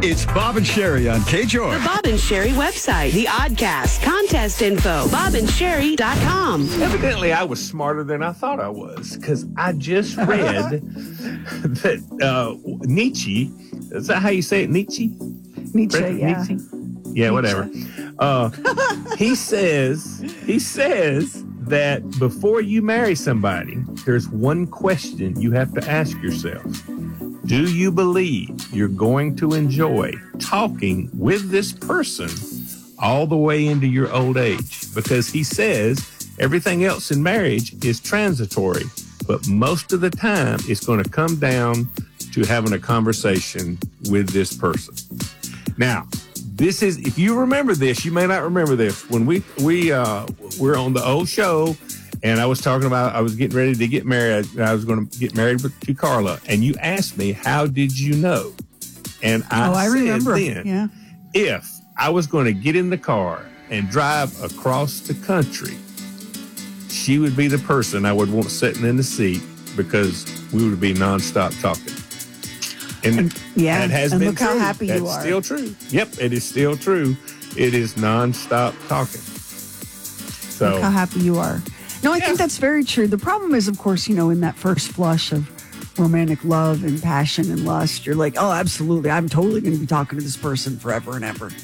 It's Bob and Sherry on KJOY. The Bob and Sherry website, the Oddcast, contest info, bobandsherry.com. Evidently, I was smarter than I thought I was, because I just read that Nietzsche, is that how you say it, Nietzsche? Nietzsche, yeah. Nietzsche? Yeah, whatever. He says that before you marry somebody, there's one question you have to ask yourself. Do you believe you're going to enjoy talking with this person all the way into your old age? Because he says everything else in marriage is transitory, but most of the time it's going to come down to having a conversation with this person. Now, this is, if you remember this, you may not remember this. When we're on the old show, and I was talking about, I was getting ready to get married. I was going to get married to Carla. And you asked me, how did you know? And I said remember. Then, yeah. If I was going to get in the car and drive across the country, she would be the person I would want sitting in the seat, because we would be nonstop talking. And that has been look true. how happy That's you are. still true. Yep, it is still true. It is nonstop talking. So Look how happy you are. No, I think that's very true. The problem is, of course, in that first flush of romantic love and passion and lust, you're like, oh, absolutely. I'm totally going to be talking to this person forever and ever.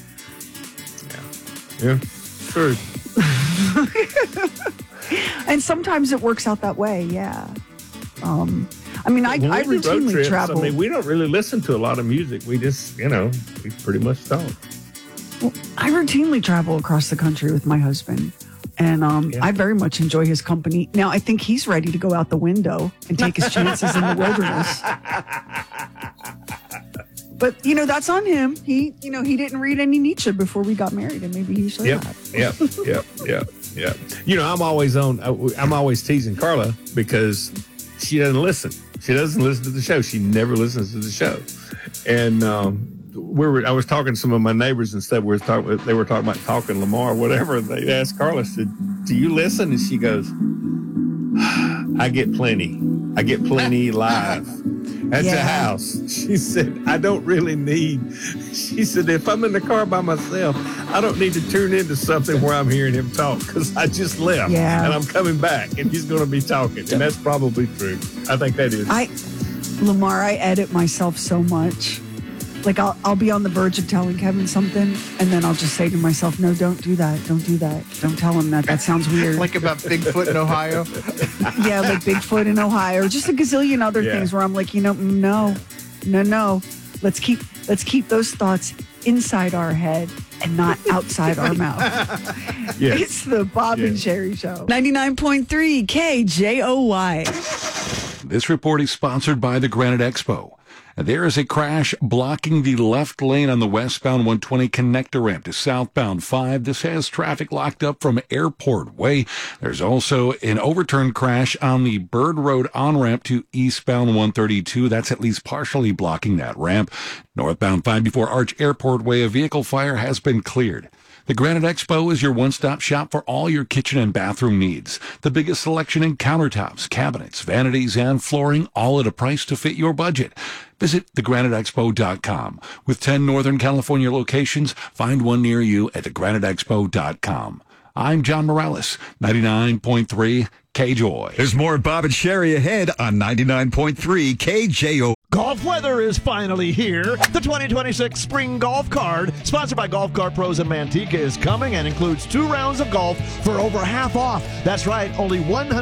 Yeah, true. And sometimes it works out that way, yeah. I routinely travel. We don't really listen to a lot of music. We just, we pretty much talk. Well, I routinely travel across the country with my husband. And I very much enjoy his company. Now, I think he's ready to go out the window and take his chances in the wilderness. But, that's on him. He didn't read any Nietzsche before we got married, and maybe he should have. Yep. I'm always teasing Carla because she doesn't listen. She doesn't listen to the show. She never listens to the show. And I was talking to some of my neighbors and stuff. They were talking about talking Lamar or whatever. They asked Carla, said, "Do you listen?" And she goes, "I get plenty. I get plenty live at the house." She said, "I don't really need." She said, "If I'm in the car by myself, I don't need to tune into something where I'm hearing him talk, because I just left and I'm coming back and he's going to be talking." And that's probably true. I think that is. Lamar, I edit myself so much. Like, I'll be on the verge of telling Kevin something, and then I'll just say to myself, no, don't do that. Don't do that. Don't tell him that. That sounds weird. Like about Bigfoot in Ohio? Yeah, like Bigfoot in Ohio. Or just a gazillion other things where I'm like, no. Let's keep those thoughts inside our head and not outside our mouth. Yes. It's the Bob and Sherry Show. 99.3 KJOY. This report is sponsored by the Granite Expo. There is a crash blocking the left lane on the westbound 120 connector ramp to southbound 5. This has traffic locked up from Airport Way. There's also an overturned crash on the Bird Road on-ramp to eastbound 132. That's at least partially blocking that ramp. Northbound 5 before Arch Airport Way, a vehicle fire has been cleared. The Granite Expo is your one-stop shop for all your kitchen and bathroom needs. The biggest selection in countertops, cabinets, vanities, and flooring, all at a price to fit your budget. Visit thegraniteexpo.com. With 10 Northern California locations, find one near you at thegraniteexpo.com. I'm John Morales, 99.3 KJOY. There's more Bob and Sherry ahead on 99.3 KJO. Golf weather is finally here. The 2026 Spring Golf Card, sponsored by Golf Cart Pros in Manteca, is coming and includes 2 rounds of golf for over half off. That's right, only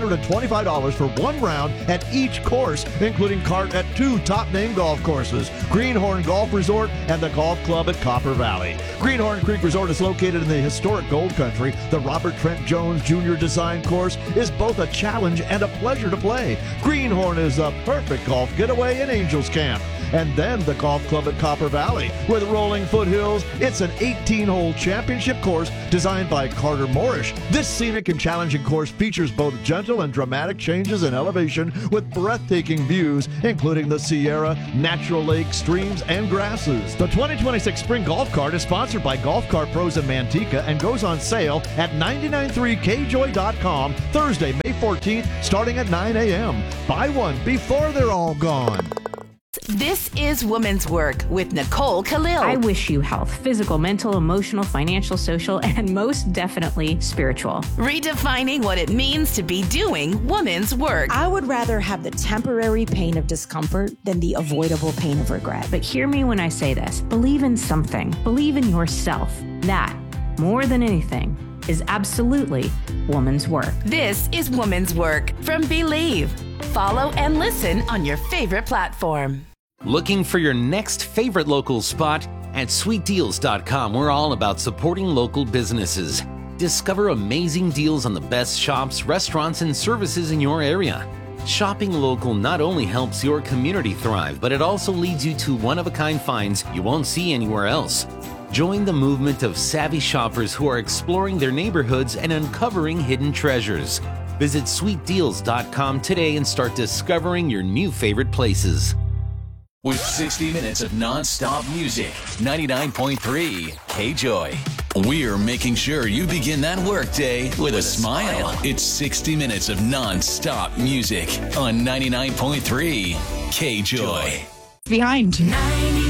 $125 for 1 round at each course, including cart at 2 top-name golf courses, Greenhorn Golf Resort and the Golf Club at Copper Valley. Greenhorn Creek Resort is located in the historic Gold Country. The Robert Trent Jones Jr. Design course is both a challenge and a pleasure to play. Greenhorn is a perfect golf getaway in Angels Camp. And then the Golf Club at Copper Valley. With rolling foothills, it's an 18-hole championship course designed by Carter Morish. This scenic and challenging course features both gentle and dramatic changes in elevation with breathtaking views, including the Sierra, natural lakes, streams, and grasses. The 2026 Spring Golf Cart is sponsored by Golf Cart Pros in Manteca and goes on sale at 993kjoy.com Thursday, May 14th, starting at 9 a.m. Buy one before they're all gone. This is Woman's Work with Nicole Khalil. I wish you health, physical, mental, emotional, financial, social, and most definitely spiritual. Redefining what it means to be doing woman's work. I would rather have the temporary pain of discomfort than the avoidable pain of regret. But hear me when I say this. Believe in something. Believe in yourself. That, more than anything, is absolutely woman's work. This is Woman's Work from Believe. Follow and listen on your favorite platform. Looking for your next favorite local spot? At sweetdeals.com, we're all about supporting local businesses. Discover amazing deals on the best shops, restaurants, and services in your area. Shopping local not only helps your community thrive, but it also leads you to one-of-a-kind finds you won't see anywhere else. Join the movement of savvy shoppers who are exploring their neighborhoods and uncovering hidden treasures. Visit sweetdeals.com today and start discovering your new favorite places. With 60 minutes of non-stop music, 99.3 K-Joy. We're making sure you begin that workday with a smile. It's 60 minutes of non-stop music on 99.3 K-Joy. Behind.